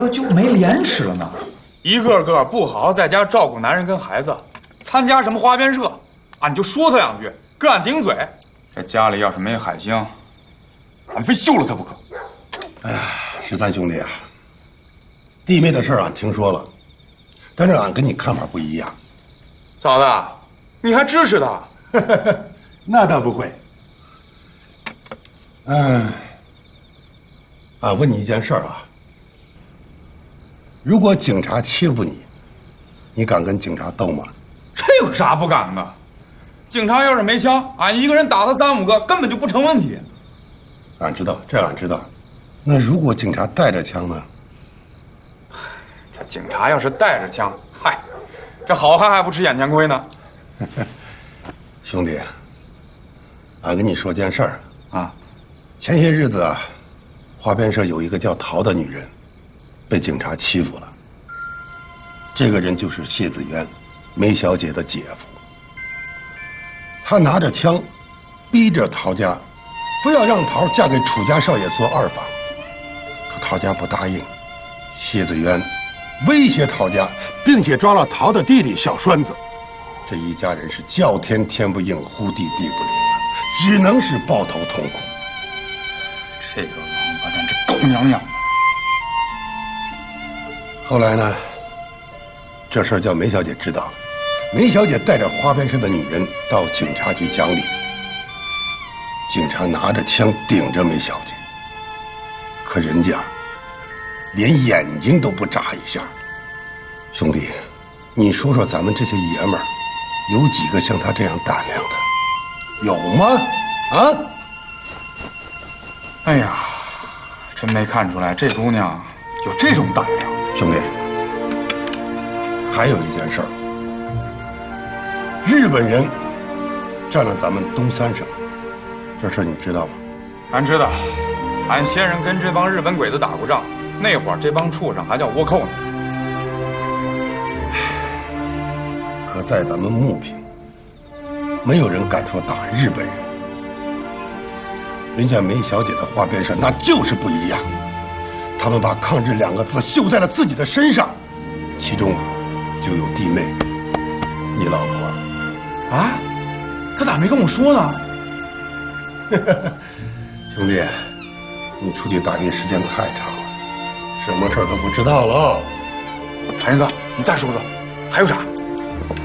就没脸吃了呢。 一个个不好好在家照顾男人跟孩子，参加什么花边社啊？你就说他两句，跟俺顶嘴。这家里要是没海星，俺非休了他不可。 哎呀，13兄弟啊，弟妹的事俺听说了，但是俺跟你看法不一样。 嫂子，你还支持他？ 那倒不会。俺问你一件事儿啊，如果警察欺负你，你敢跟警察斗吗？ 这有啥不敢的？警察要是没枪，俺一个人打他3、5个根本就不成问题。 俺知道，这俺知道。那如果警察带着枪呢？ 这警察要是带着枪，嗨，这好汉还不吃眼前亏呢。 兄弟，俺跟你说件事儿啊， 前些日子啊，花边社有一个叫陶的女人，被警察欺负了。这个人就是谢子渊，梅小姐的姐夫。他拿着枪，逼着陶家，非要让陶嫁给楚家少爷做二房。可陶家不答应，谢子渊威胁陶家，并且抓了陶的弟弟小栓子。这一家人是叫天天不应，呼地地不灵啊，只能是抱头痛哭。 这个王八蛋，这狗娘养的！ 后来呢，这事儿叫梅小姐知道了，梅小姐带着花边社的女人到警察局讲理。警察拿着枪顶着梅小姐，可人家连眼睛都不眨一下。兄弟，你说说咱们这些爷们儿，有几个像他这样胆量的？有吗？啊？ 哎呀，真没看出来这姑娘有这种胆量。 兄弟，还有一件事儿，日本人占了咱们东三省，这事儿你知道吗？ 俺知道，俺先生跟这帮日本鬼子打过仗，那会儿这帮畜生还叫倭寇呢。 可在咱们牟平，没有人敢说打日本人。人家梅小姐的花边社那就是不一样，他们把抗日2个字绣在了自己的身上，其中就有弟妹，你老婆。 啊？他咋没跟我说呢？ 兄弟，你出去打猎时间太长了，什么事儿都不知道了。 长人哥，你再说说，还有啥？